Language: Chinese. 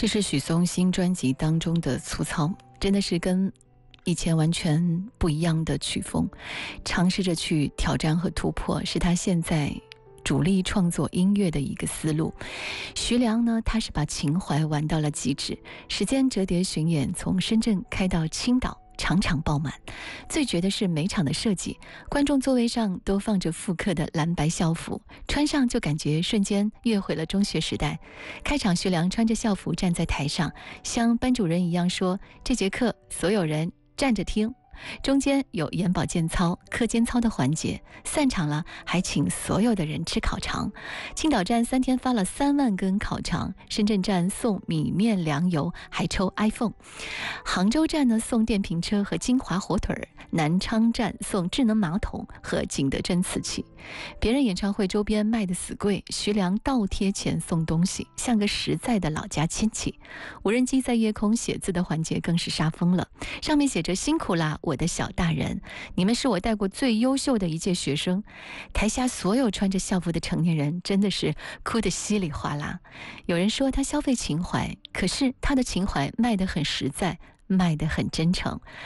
这是许嵩新专辑当中的粗糙，真的是跟以前完全不一样的曲风，尝试着去挑战和突破，是他现在主力创作音乐的一个思路。徐良呢，他是把情怀玩到了极致，时间折叠巡演从深圳开到青岛，场场爆满。最绝的是每场的设计，观众座位上都放着复刻的蓝白校服，穿上就感觉瞬间跃回了中学时代。开场徐良穿着校服站在台上，像班主任一样说，这节课所有人站着听，中间有眼保健操、课间操的环节，散场了还请所有的人吃烤肠。青岛站3天发了3万根烤肠，深圳站送米面粮油，还抽 iPhone。杭州站呢送电瓶车和金华火腿，南昌站送智能马桶和景德镇瓷器。别人演唱会周边卖的死贵，徐良倒贴钱送东西，像个实在的老家亲戚。无人机在夜空写字的环节更是杀疯了，上面写着辛苦啦，我的小大人，你们是我带过最优秀的一届学生。台下所有穿着校服的成年人真的是哭得稀里哗啦。有人说他消费情怀，可是他的情怀卖得很实在，卖得很真诚。